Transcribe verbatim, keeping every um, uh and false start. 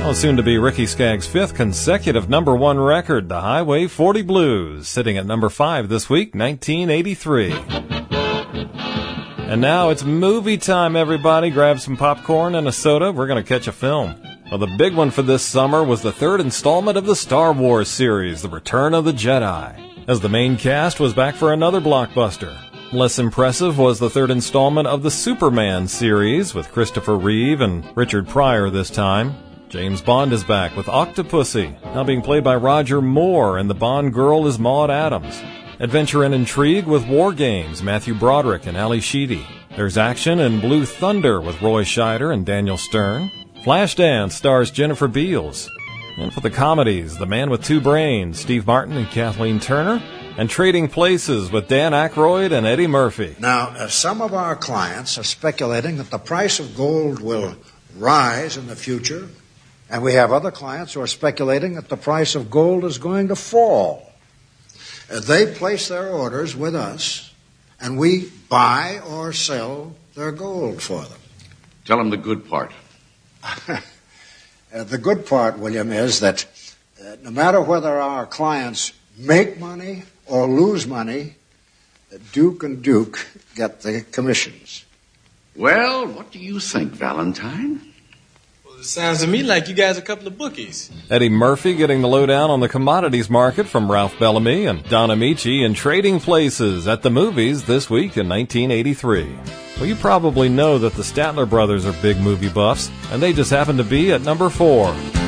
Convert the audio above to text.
Well, soon to be Ricky Skaggs' fifth consecutive number one record, the Highway forty Blues, sitting at number five this week, nineteen eighty-three. And now it's movie time, everybody. Grab some popcorn and a soda. We're going to catch a film. Well, the big one for this summer was the third installment of the Star Wars series, The Return of the Jedi, as the main cast was back for another blockbuster. Less impressive was the third installment of the Superman series, with Christopher Reeve and Richard Pryor this time. James Bond is back with Octopussy, now being played by Roger Moore, and the Bond girl is Maude Adams. Adventure and intrigue with War Games, Matthew Broderick and Ali Sheedy. There's action in Blue Thunder with Roy Scheider and Daniel Stern. Flashdance stars Jennifer Beals. And for the comedies, The Man with Two Brains, Steve Martin and Kathleen Turner. And Trading Places with Dan Aykroyd and Eddie Murphy. Now, uh, some of our clients are speculating that the price of gold will rise in the future, and we have other clients who are speculating that the price of gold is going to fall. Uh, they place their orders with us, and we buy or sell their gold for them. Tell them the good part. uh, the good part, William, is that uh, no matter whether our clients make money or lose money, Duke and Duke get the commissions. Well, what do you think, Valentine? Well, it sounds to me like you guys are a couple of bookies. Eddie Murphy getting the lowdown on the commodities market from Ralph Bellamy, and Don Amici in Trading Places at the movies this week in nineteen eighty-three. Well, you probably know that the Statler brothers are big movie buffs, and they just happen to be at number four.